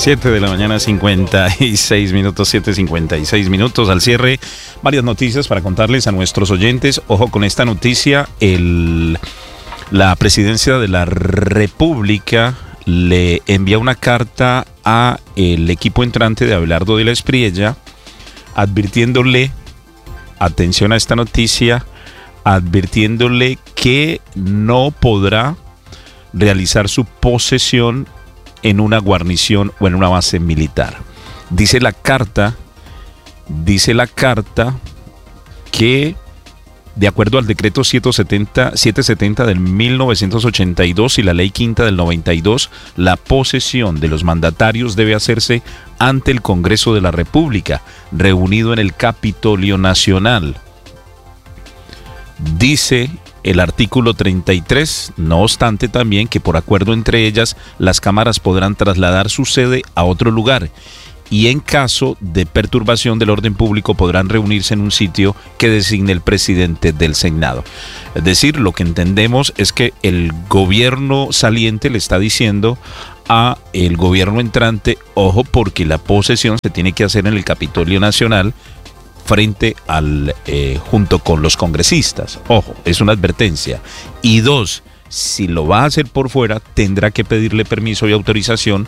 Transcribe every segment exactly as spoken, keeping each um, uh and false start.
siete de la mañana, cincuenta y seis minutos, siete cincuenta y seis minutos. Al cierre, varias noticias para contarles a nuestros oyentes. Ojo con esta noticia, el, la Presidencia de la República le envía una carta a el equipo entrante de Abelardo de la Espriella, advirtiéndole, atención a esta noticia, advirtiéndole que no podrá realizar su posesión en una guarnición o en una base militar. Dice la carta, dice la carta que de acuerdo al decreto setecientos setenta del mil novecientos ochenta y dos y la ley quinta del noventa y dos, la posesión de los mandatarios debe hacerse ante el Congreso de la República, reunido en el Capitolio Nacional. Dice el artículo treinta y tres, no obstante también que por acuerdo entre ellas, las cámaras podrán trasladar su sede a otro lugar y en caso de perturbación del orden público podrán reunirse en un sitio que designe el presidente del Senado. Es decir, lo que entendemos es que el gobierno saliente le está diciendo a el gobierno entrante, ojo, porque la posesión se tiene que hacer en el Capitolio Nacional frente al, eh, junto con los congresistas. Ojo, es una advertencia. Y dos, si lo va a hacer por fuera, tendrá que pedirle permiso y autorización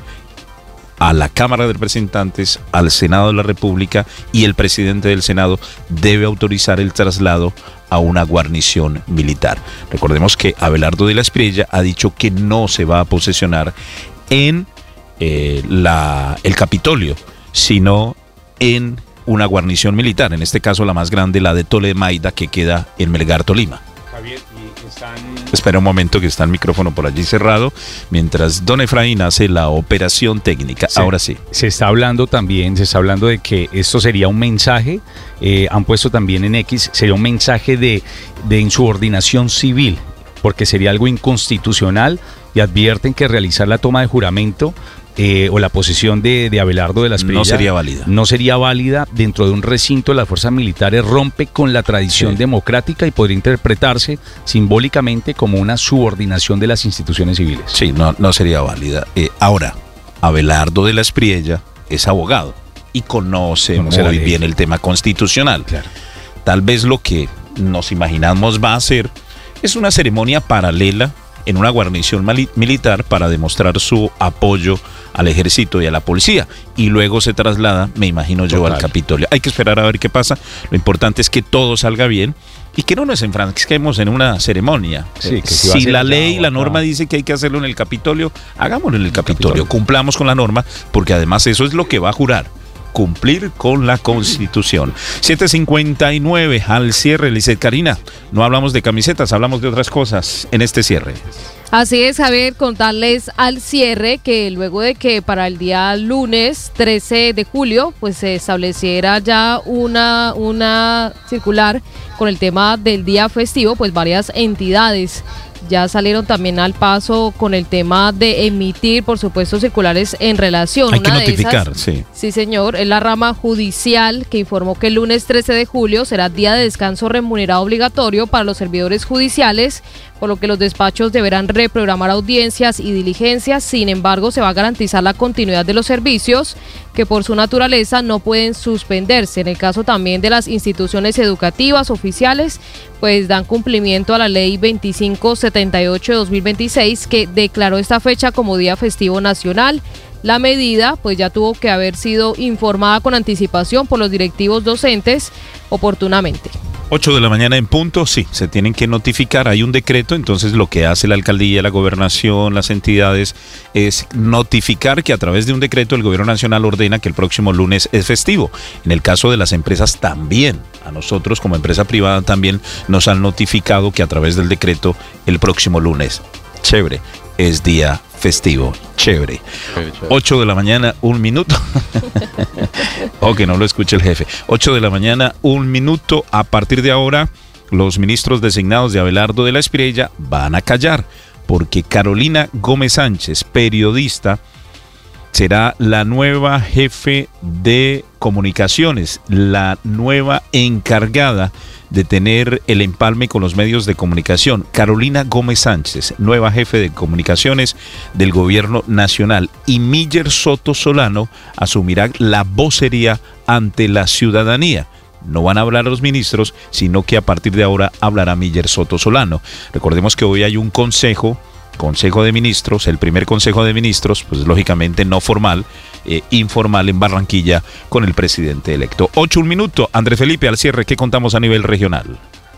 a la Cámara de Representantes, al Senado de la República, y el presidente del Senado debe autorizar el traslado a una guarnición militar. Recordemos que Abelardo de la Espriella ha dicho que no se va a posesionar en eh, la, el Capitolio, sino en una guarnición militar, en este caso la más grande, la de Tolemaida, que queda en Melgar, Tolima. Javier, y están... Espera un momento que está el micrófono por allí cerrado, mientras don Efraín hace la operación técnica. Sí, ahora sí. Se está hablando también, se está hablando de que esto sería un mensaje, eh, han puesto también en X, sería un mensaje de, de insubordinación civil, porque sería algo inconstitucional y advierten que realizar la toma de juramento Eh, o la posesión de, de Abelardo de la Espriella no sería válida. No sería válida dentro de un recinto de las fuerzas militares, rompe con la tradición sí. democrática y podría interpretarse simbólicamente como una subordinación de las instituciones civiles. Sí, no, no sería válida. Eh, ahora, Abelardo de la Espriella es abogado y conoce, conoce muy bien el tema constitucional. Claro. Tal vez lo que nos imaginamos va a ser es una ceremonia paralela en una guarnición militar para demostrar su apoyo al ejército y a la policía, y luego se traslada, me imagino yo, Total. al Capitolio. Hay que esperar a ver qué pasa. Lo importante es que todo salga bien y que no nos enfrasquemos en una ceremonia. Sí, que si, si la ley y la norma dice que hay que hacerlo en el Capitolio, hagámoslo en el Capitolio, Capitolio, cumplamos con la norma, porque además eso es lo que va a jurar, cumplir con la Constitución. siete cincuenta y nueve al cierre, Lizeth Karina. No hablamos de camisetas, hablamos de otras cosas en este cierre. Así es, Javier, contarles al cierre que luego de que para el día lunes trece de julio pues se estableciera ya una, una circular con el tema del día festivo, pues varias entidades ya salieron también al paso con el tema de emitir, por supuesto, circulares en relación. Hay que notificar, sí. Sí, señor. Es la rama judicial que informó que el lunes trece de julio será día de descanso remunerado obligatorio para los servidores judiciales, por lo que los despachos deberán reprogramar audiencias y diligencias. Sin embargo, se va a garantizar la continuidad de los servicios que por su naturaleza no pueden suspenderse. En el caso también de las instituciones educativas oficiales, pues dan cumplimiento a la ley veinticinco setenta y ocho de dos mil veintiséis, que declaró esta fecha como día festivo nacional. La medida pues ya tuvo que haber sido informada con anticipación por los directivos docentes oportunamente. ocho de la mañana en punto, sí, se tienen que notificar, hay un decreto, entonces lo que hace la alcaldía, la gobernación, las entidades es notificar que a través de un decreto el gobierno nacional ordena que el próximo lunes es festivo. En el caso de las empresas también, a nosotros como empresa privada también nos han notificado que a través del decreto el próximo lunes, chévere, es día festivo, chévere. ocho de la mañana, un minuto. O que no lo escuche el jefe. ocho de la mañana, un minuto. A partir de ahora, los ministros designados de Abelardo de la Espriella van a callar, porque Carolina Gómez Sánchez, periodista, será la nueva jefe de comunicaciones, la nueva encargada de tener el empalme con los medios de comunicación. Carolina Gómez Sánchez, nueva jefe de comunicaciones del gobierno nacional, y Miller Soto Solano asumirá la vocería ante la ciudadanía. No van a hablar los ministros, sino que a partir de ahora hablará Miller Soto Solano. Recordemos que hoy hay un consejo, consejo de ministros, el primer consejo de ministros, pues lógicamente no formal, eh, informal en Barranquilla con el presidente electo. Ocho, un minuto. Andrés Felipe, al cierre, ¿qué contamos a nivel regional?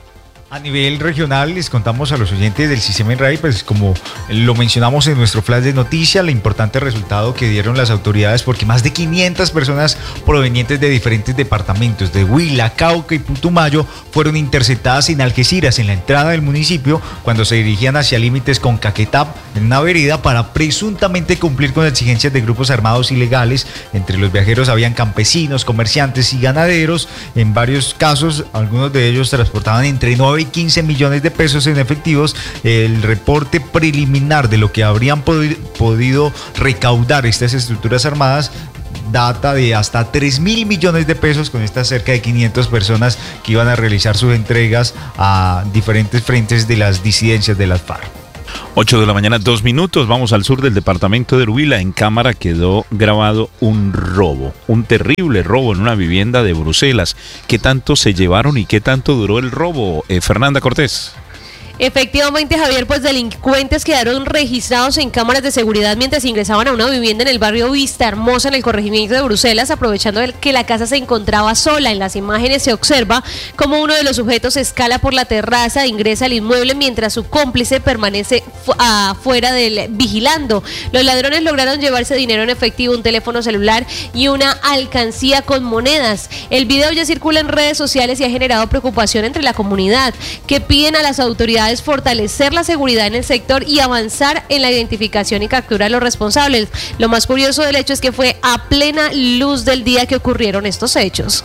A nivel regional les contamos a los oyentes del sistema INRAI, pues como lo mencionamos en nuestro flash de noticias, el importante resultado que dieron las autoridades, porque más de quinientas personas provenientes de diferentes departamentos de Huila, Cauca y Putumayo fueron interceptadas en Algeciras, en la entrada del municipio, cuando se dirigían hacia límites con Caquetá, en una vereda, para presuntamente cumplir con exigencias de grupos armados ilegales. Entre los viajeros habían campesinos, comerciantes y ganaderos. En varios casos, algunos de ellos transportaban entre nueve y quince millones de pesos en efectivos. El reporte preliminar de lo que habrían podi- podido recaudar estas estructuras armadas data de hasta tres mil millones de pesos, con estas cerca de quinientas personas que iban a realizar sus entregas a diferentes frentes de las disidencias de las FARC. ocho de la mañana, dos minutos. Vamos al sur del departamento de Huila. En cámara quedó grabado un robo, un terrible robo en una vivienda de Bruselas. ¿Qué tanto se llevaron y qué tanto duró el robo? Eh, Fernanda Cortés. Efectivamente, Javier, pues delincuentes quedaron registrados en cámaras de seguridad mientras ingresaban a una vivienda en el barrio Vista Hermosa, en el corregimiento de Bruselas, aprovechando que la casa se encontraba sola. En las imágenes se observa cómo uno de los sujetos escala por la terraza e ingresa al inmueble mientras su cómplice permanece fu- afuera del vigilando. Los ladrones lograron llevarse dinero en efectivo, un teléfono celular y una alcancía con monedas. El video ya circula en redes sociales y ha generado preocupación entre la comunidad, que piden a las autoridades fortalecer la seguridad en el sector y avanzar en la identificación y captura de los responsables. Lo más curioso del hecho es que fue a plena luz del día que ocurrieron estos hechos.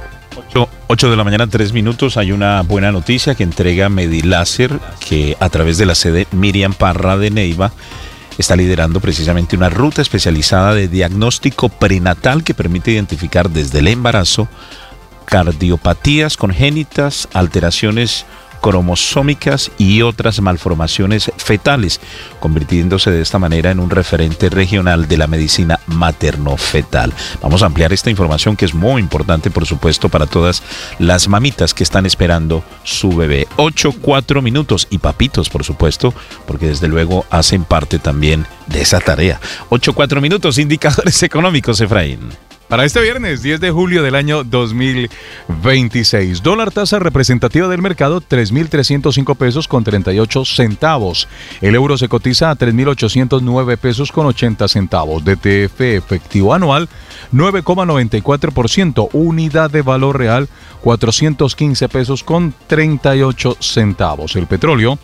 ocho de la mañana, tres minutos. Hay una buena noticia que entrega Mediláser, que a través de la sede Miriam Parra de Neiva está liderando precisamente una ruta especializada de diagnóstico prenatal que permite identificar desde el embarazo cardiopatías congénitas, alteraciones cromosómicas y otras malformaciones fetales, convirtiéndose de esta manera en un referente regional de la medicina materno-fetal. Vamos a ampliar esta información, que es muy importante, por supuesto, para todas las mamitas que están esperando su bebé. ocho, cuatro minutos, y papitos, por supuesto, porque desde luego hacen parte también de esa tarea. ocho, cuatro minutos, indicadores económicos, Efraín. Para este viernes, diez de julio del año dos mil veintiséis, dólar tasa representativa del mercado, tres mil trescientos cinco pesos con treinta y ocho centavos. El euro se cotiza a tres mil ochocientos nueve pesos con ochenta centavos. D T F efectivo anual, nueve coma noventa y cuatro por ciento. Unidad de valor real, cuatrocientos quince pesos con treinta y ocho centavos. El petróleo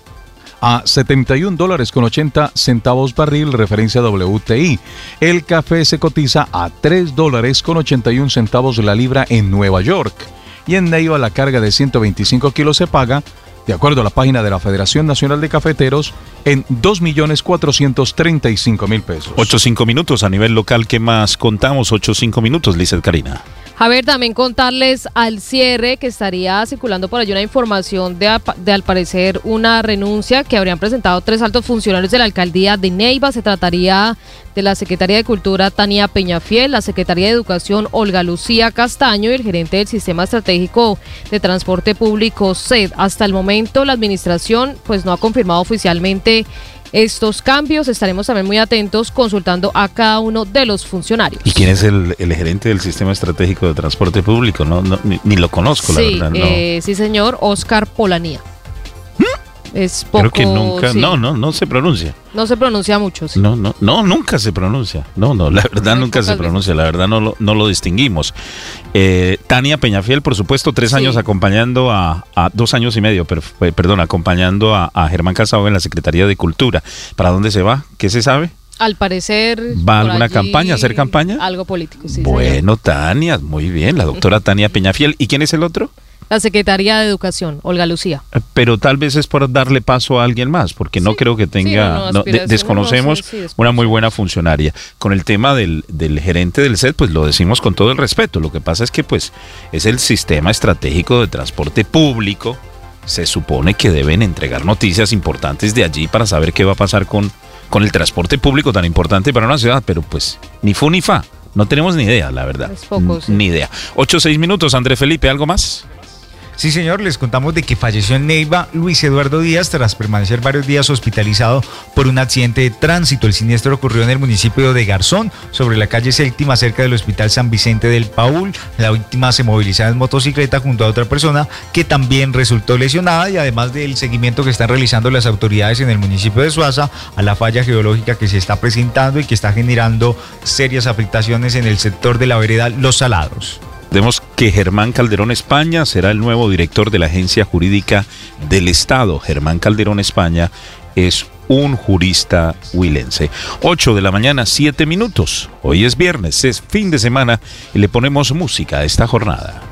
a setenta y un dólares con ochenta centavos barril, referencia W T I. El café se cotiza a tres dólares con ochenta y un centavos la libra en Nueva York. Y en Neiva la carga de ciento veinticinco kilos se paga, de acuerdo a la página de la Federación Nacional de Cafeteros, en dos millones cuatrocientos treinta y cinco mil pesos. ocho, cinco minutos a nivel local. ¿Qué más contamos? ocho, cinco minutos, Lizeth Karina. A ver, también contarles al cierre que estaría circulando por allí una información de, de al parecer una renuncia que habrían presentado tres altos funcionarios de la alcaldía de Neiva. Se trataría de la secretaria de Cultura Tania Peñafiel, la secretaria de Educación Olga Lucía Castaño y el gerente del Sistema Estratégico de Transporte Público S E D. Hasta el momento la administración pues no ha confirmado oficialmente estos cambios. Estaremos también muy atentos consultando a cada uno de los funcionarios. ¿Y quién es el, el gerente del Sistema Estratégico de Transporte Público? No, no ni, ni lo conozco, sí, la verdad. No. Eh, sí, señor, Oscar Polanía. Es poco, Creo que nunca, sí. no, no, no se pronuncia. No se pronuncia mucho, sí. No, no, no, nunca se pronuncia. No, no, la verdad Muy nunca se pocas pronuncia. La verdad no lo, no lo distinguimos. Eh, Tania Peñafiel, por supuesto, tres Sí. años acompañando a, a dos años y medio, per, perdón, acompañando a, a Germán Casado en la Secretaría de Cultura. ¿Para dónde se va? ¿Qué se sabe? Al parecer... ¿Va a por alguna allí, campaña, a hacer campaña? Algo político, sí. Bueno, señor. Tania, muy bien, la doctora Tania Peñafiel. ¿Y quién es el otro? la Secretaría de Educación, Olga Lucía. Pero tal vez es por darle paso a alguien más, porque no Sí, creo que tenga, sí, no, no, no, de- aspiraciones, desconocemos no sé, sí, desconocemos. una muy buena funcionaria. Con el tema del, del gerente del S E T, pues lo decimos con todo el respeto. Lo que pasa es que pues es el sistema estratégico de transporte público. Se supone que deben entregar noticias importantes de allí para saber qué va a pasar con, con el transporte público tan importante para una ciudad, pero pues ni fu ni fa. No tenemos ni idea, la verdad. Es poco, N- sí. Ni idea. Ocho, seis minutos, André Felipe, ¿algo más? Sí, señor, les contamos de que falleció en Neiva Luis Eduardo Díaz tras permanecer varios días hospitalizado por un accidente de tránsito. El siniestro ocurrió en el municipio de Garzón, sobre la calle Séptima, cerca del Hospital San Vicente del Paúl. La víctima se movilizaba en motocicleta junto a otra persona que también resultó lesionada, y además del seguimiento que están realizando las autoridades en el municipio de Suaza a la falla geológica que se está presentando y que está generando serias afectaciones en el sector de la vereda Los Salados. Vemos que Germán Calderón España será el nuevo director de la Agencia Jurídica del Estado. Germán Calderón España es un jurista huilense. ocho de la mañana, siete minutos. Hoy es viernes, es fin de semana y le ponemos música a esta jornada.